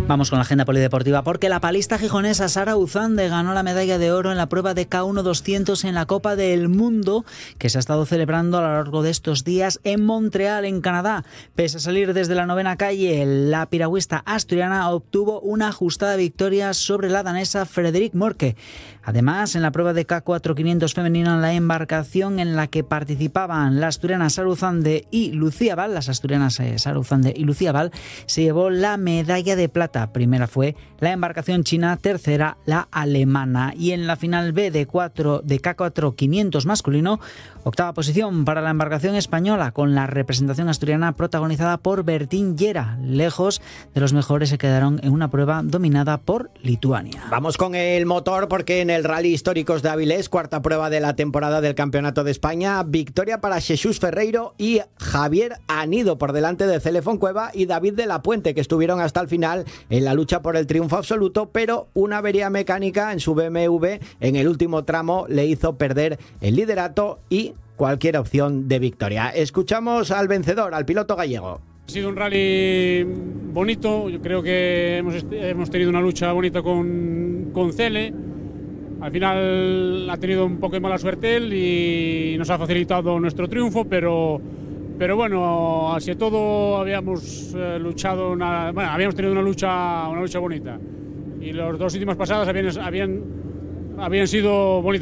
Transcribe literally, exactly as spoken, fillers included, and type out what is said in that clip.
Vamos con la agenda polideportiva porque la palista gijonesa Sara Uzande ganó la medalla de oro en la prueba de K uno doscientos en la Copa del Mundo que se ha estado celebrando a lo largo de estos días en Montreal, en Canadá. Pese a salir desde la novena calle, la piragüista asturiana obtuvo una ajustada victoria sobre la danesa Frederic Morke. Además, en la prueba de K cuatro quinientos femenina en la embarcación en la que participaban la asturiana Sara Uzande y Lucía Val, las asturianas eh, Sara Uzande y Lucía Val, se llevó la medalla de plata. Primera fue la embarcación china, tercera la alemana. Y en la final B de, cuatro, de K cuatro quinientos masculino, octava posición para la embarcación española con la representación asturiana protagonizada por Bertín Llera. Lejos de los mejores se quedaron en una prueba dominada por Lituania. Vamos con el motor porque en el Rally Históricos de Avilés, cuarta prueba de la temporada del Campeonato de España, victoria para Xesús Ferreiro y Javier Anido por delante de Celefón Cueva y David de la Puente, que estuvieron hasta el final en la lucha por el triunfo absoluto, pero una avería mecánica en su B M W en el último tramo le hizo perder el liderato y cualquier opción de victoria. Escuchamos al vencedor, al piloto gallego. Ha sido un rally bonito, yo creo que hemos, hemos tenido una lucha bonita con, con Cele. Al final ha tenido un poco de mala suerte él y nos ha facilitado nuestro triunfo, pero, pero bueno, así todo habíamos eh, luchado, una, bueno, habíamos tenido una lucha, una lucha bonita y las dos últimas pasadas habían, habían, habían sido bonitas.